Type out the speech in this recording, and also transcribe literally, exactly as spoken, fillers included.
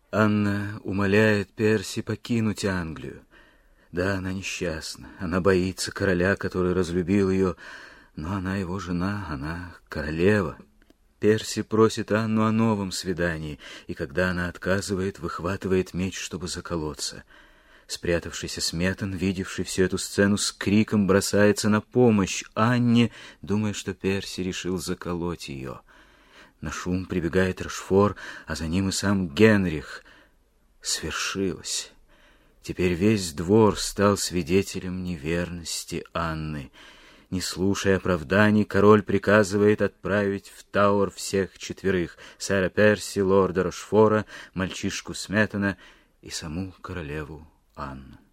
Анна умоляет Перси покинуть Англию. Да, она несчастна, она боится короля, который разлюбил ее, но она его жена, она королева. Перси просит Анну о новом свидании, и когда она отказывает, выхватывает меч, чтобы заколоться. Спрятавшийся Сметон, видевший всю эту сцену, с криком бросается на помощь Анне, думая, что Перси решил заколоть ее. На шум прибегает Рошфор, а за ним и сам Генрих. Свершилось. Теперь весь двор стал свидетелем неверности Анны. Не слушая оправданий, король приказывает отправить в Тауэр всех четверых: сэра Перси, лорда Рошфора, мальчишку Сметона и саму королеву Анну.